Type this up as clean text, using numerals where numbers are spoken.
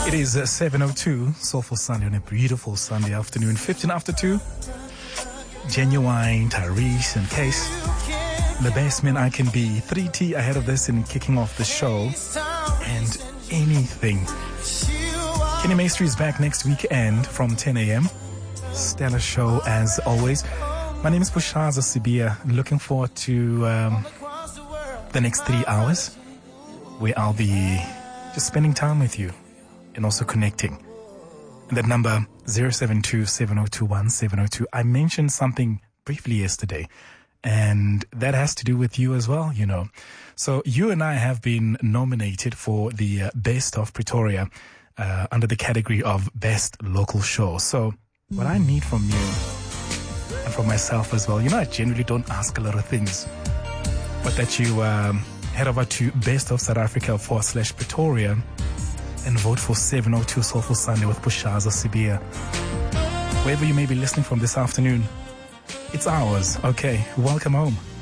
It is 7:02, Soulful Sunday on a beautiful Sunday afternoon, 15 after 2. Genuine, Tyrese and Case. The best man I can be. 3T ahead of this in kicking off the show. And anything. Kenny Maestri is back next weekend from 10 a.m. Stellar show as always. My name is Pushaza Sibia. Looking forward to the next 3 hours where I'll be just spending time with you and also connecting. And that number 072-7021-702. I mentioned something briefly yesterday, and that has to do with you as well, you know. So you and I have been nominated for the Best of Pretoria under the category of Best Local Show. So what I need from you and from myself as well, you know, I generally don't ask a lot of things, but that you head over to Best of South Africa /Pretoria and vote for 702 Soulful Sunday with Pushaza Sibia. Wherever you may be listening from this afternoon, it's ours. Okay, welcome home.